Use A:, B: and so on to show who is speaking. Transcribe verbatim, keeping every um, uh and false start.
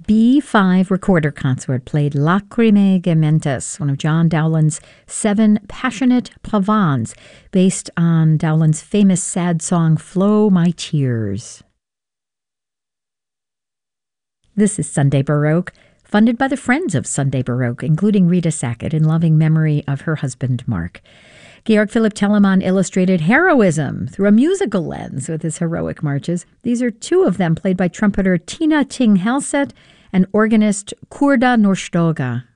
A: B five Recorder Consort played Lacrimae Gementes, one of John Dowland's seven passionate pavans, based on Dowland's famous sad song Flow My Tears. This is Sunday Baroque, funded by the Friends of Sunday Baroque, including Rita Sackett, in loving memory of her husband, Mark. Georg Philipp Telemann illustrated heroism through a musical lens with his heroic marches. These are two of them played by trumpeter Tina Ting-Helset and organist Kurda Norstoga.